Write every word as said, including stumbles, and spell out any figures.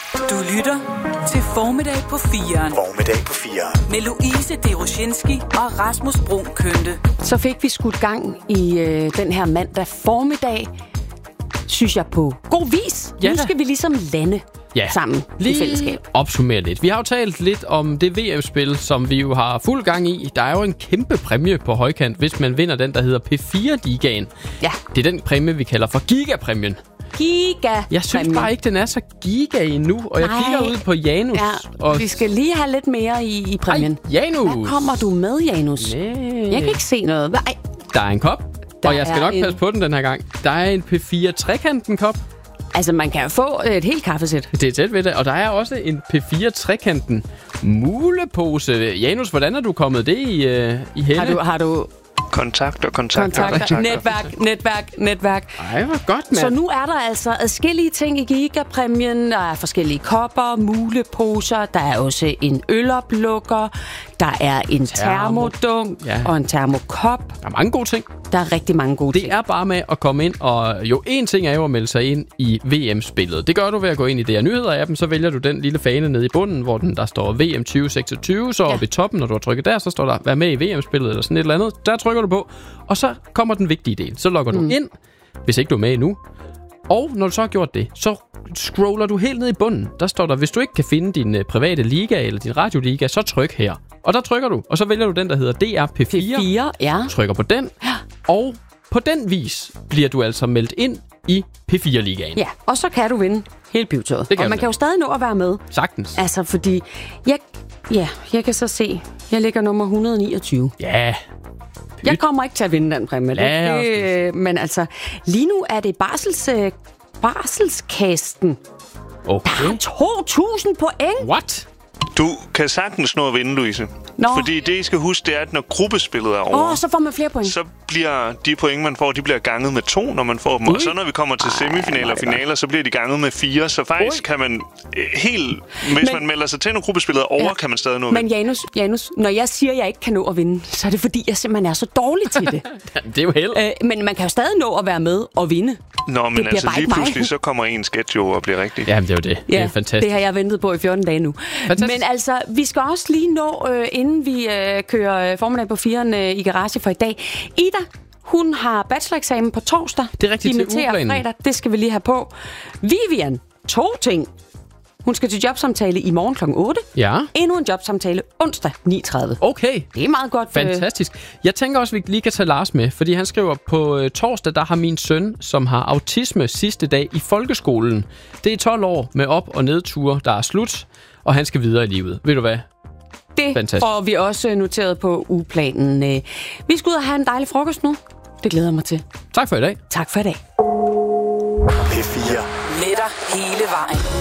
Du lytter til Formiddag på firen. Formiddag på firen. Med Louise Deroshinski og Rasmus Bruun Kønte. Så fik vi skudt gang i øh, den her mandag formiddag, synes jeg, på god vis. Ja, nu da. skal vi ligesom lande Ja. sammen Lige i fællesskab. opsummere lidt. Vi har jo talt lidt om det V M-spil, som vi jo har fuld gang i. Der er jo en kæmpe præmie på højkant, hvis man vinder den, der hedder P fire Ligaen. Ja. Det er den præmie, vi kalder for Gigapræmien. Giga. Jeg synes bare ikke, den er så giga endnu, og jeg Nej. kigger ud på Janus. Ja, og vi skal lige have lidt mere i, i præmien. Ej, Janus! Hvad kommer du med, Janus? Nej. Jeg kan ikke se noget. Nej. Der er en kop, Der og jeg skal er nok en- passe på den den her gang. Der er en P fire trekanten kop. Altså, man kan jo få et helt kaffesæt. Det er tæt ved det. Og der er også en P fire trekanten mulepose. Janus, hvordan er du kommet det i, øh, i hælde? Har du, har du Kontakter, kontakter, kontakter? Netværk, netværk, netværk. Ej, hvor godt, mand. Så nu er der altså adskillige ting i Gigapræmien. Der er forskellige kopper, muleposer. Der er også en øloplukker. Der er en Termo. termodunk Ja. og en termokop. Der er mange gode ting. Der er rigtig mange gode ting. Det er bare med at komme ind, og jo, en ting er jo at melde sig ind i V M-spillet. Det gør du ved at gå ind i D R Nyheder-appen, så vælger du den lille fane nede i bunden, hvor den, der står V M tyve seksogtyve, så Ja. oppe i toppen, når du har trykket der, så står der, vær med i V M-spillet, eller sådan et eller andet. Der trykker du på, og så kommer den vigtige del. Så logger du Mm. ind, hvis ikke du er med endnu. Og når du så har gjort det, så scroller du helt ned i bunden. Der står der, hvis du ikke kan finde din uh, private liga eller din radioliga, så tryk her. Og der trykker du, og så vælger du den, der hedder D R P fire. P fire, ja. Trykker på den, og på den vis bliver du altså meldt ind i P fire Ligaen. Ja, og så kan du vinde hele pivetøjet. Det kan Og man man. kan jo stadig nå at være med. Sagtens. Altså, fordi jeg, ja, jeg kan så se, jeg ligger nummer et hundrede niogtyve. Ja. Jeg kommer ikke til at vinde den præmie. Lad os Det, men altså, lige nu er det barsels, øh, barselskasten. Okay. Der er to tusind point. What? Du kan sagtens nå at vinde, Louise. Nå. Fordi det, I skal huske, det er, at når gruppespillet er over, Åh, oh, så får man flere point. så bliver de point, man får, de bliver ganget med to, når man får dem. Og så når vi kommer til semifinaler og finaler, så bliver de ganget med fire. Så faktisk kan man øh, helt... Hvis Men- man melder sig til, når gruppespillet er over, Ja. kan man stadig nå at Men vinde. Janus, Janus, når jeg siger, at jeg ikke kan nå at vinde, så er det fordi, jeg simpelthen er så dårlig til det. Det er jo held. øh, men man kan jo stadig nå at være med og vinde. Nå, men bliver altså bare lige ikke mig. pludselig, så kommer en sketch jo og bliver rigtig. Jamen, det er jo det. Det er fantastisk. det har jeg ventet på i fjorten dage nu. Fantastisk. Men altså, vi skal også lige nå, øh, inden vi øh, kører øh, formiddag på firen øh, i garage for i dag. Ida, hun har bacheloreksamen på torsdag. Det er rigtigt, til Imiterer ugeplanen. fredag, det skal vi lige have på. Vivian, to ting. Hun skal til jobsamtale i morgen klokken otte. Ja. Endnu en jobsamtale onsdag ni tredive. Okay. Det er meget godt. øh, Fantastisk. Jeg tænker også, at vi lige kan tage Lars med, fordi han skriver, på øh, torsdag, der har min søn, som har autisme sidste dag i folkeskolen. Det er tolv år med op- og nedture, der er slut, og han skal videre i livet. Ved du hvad? Det Fantastisk. får vi også noteret på ugeplanen. Øh, Vi skal ud og have en dejlig frokost nu. Det glæder jeg mig til. Tak for i dag. Tak for i dag. P fire. Med dig hele vejen.